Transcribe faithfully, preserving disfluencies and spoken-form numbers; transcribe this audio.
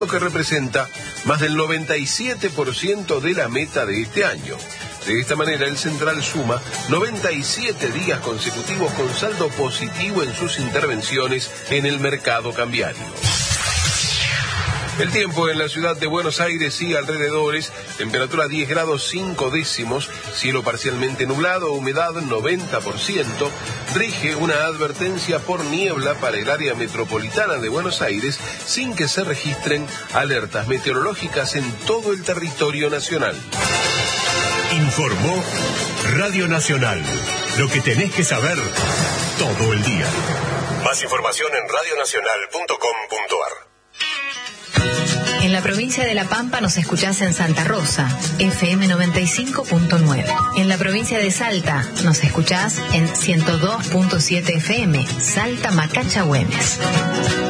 lo que representa más del noventa y siete por ciento de la meta de este año. De esta manera, el Central suma noventa y siete días consecutivos con saldo positivo en sus intervenciones en el mercado cambiario. El tiempo en la ciudad de Buenos Aires y alrededores: temperatura diez grados cinco décimos, cielo parcialmente nublado, humedad noventa por ciento, rige una advertencia por niebla para el área metropolitana de Buenos Aires, sin que se registren alertas meteorológicas en todo el territorio nacional. Informó Radio Nacional. Lo que tenés que saber todo el día. Más información en radio nacional punto com punto ar. En la provincia de La Pampa nos escuchás en Santa Rosa, F M noventa y cinco punto nueve. En la provincia de Salta nos escuchás en ciento dos punto siete F M, Salta Macacha Güemes.